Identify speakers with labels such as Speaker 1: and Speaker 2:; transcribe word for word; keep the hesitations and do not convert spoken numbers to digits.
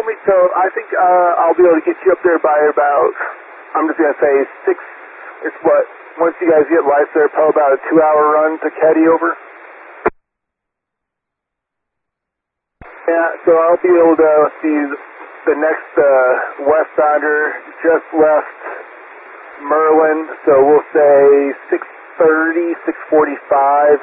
Speaker 1: me, so I think uh, I'll be able to get you up there by about, I'm just going to say six, it's what, once you guys get lights there, probably about a two-hour run to Caddy over. Yeah, so I'll be able to see the next uh, Westsider just left Merlin, so we'll say six thirty, six forty-five.